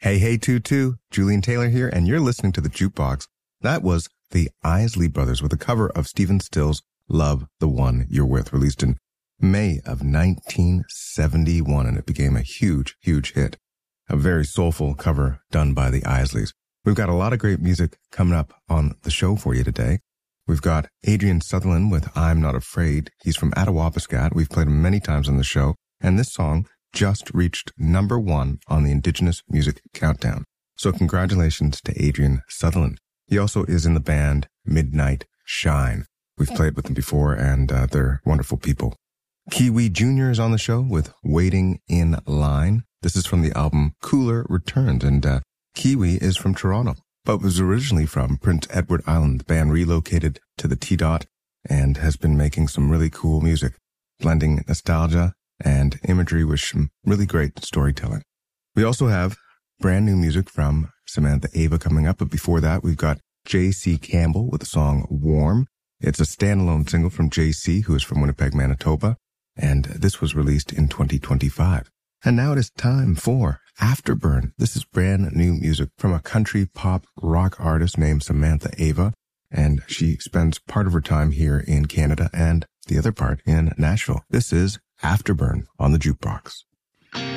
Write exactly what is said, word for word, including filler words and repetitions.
Hey, hey, Tutu, Julian Taylor here, and you're listening to The Jukebox. That was the Isley Brothers with a cover of Stephen Stills' Love the One You're With, released in May of nineteen seventy-one, and it became a huge, huge hit. A very soulful cover done by the Isleys. We've got a lot of great music coming up on the show for you today. We've got Adrian Sutherland with I'm Not Afraid. He's from Attawapiskat. We've played him many times on the show, and this song just reached number one on the Indigenous Music Countdown. So congratulations to Adrian Sutherland. He also is in the band Midnight Shine. We've played with them before, and uh, they're wonderful people. Kiwi Junior is on the show with Waiting in Line. This is from the album Cooler Returns, and uh, Kiwi is from Toronto, but was originally from Prince Edward Island. The band relocated to the T-Dot and has been making some really cool music, blending nostalgia and imagery with some really great storytelling. We also have brand new music from Samantha Ava coming up, but before that, we've got J C Campbell with the song Warm. It's a standalone single from J C, who is from Winnipeg, Manitoba, and this was released in twenty twenty-five. And now it is time for Afterburn. This is brand new music from a country pop rock artist named Samantha Ava, and she spends part of her time here in Canada and the other part in Nashville. This is Afterburn on the Jukebox.